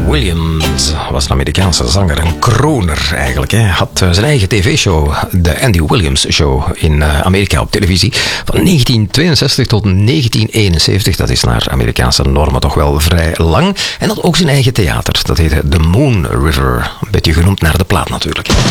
Williams was een Amerikaanse zanger, een kroner eigenlijk. Hij had zijn eigen tv-show, de Andy Williams Show, in Amerika op televisie. Van 1962 tot 1971, dat is naar Amerikaanse normen toch wel vrij lang. En had ook zijn eigen theater, dat heette The Moon River. Een beetje genoemd naar de plaat natuurlijk.